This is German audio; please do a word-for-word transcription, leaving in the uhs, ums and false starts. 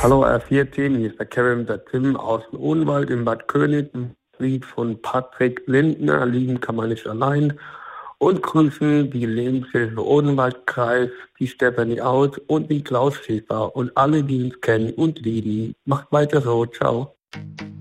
Hallo R vier Team, hier ist der Kevin, der Tim aus dem Odenwald in Bad König. Ein Lied von Patrick Lindner, Lieben kann man nicht allein. Und grüßen die Lebenshilfe Odenwaldkreis, die Stephanie Out und die Klaus Schäfer und alle, die uns kennen und lieben. Macht weiter so, ciao.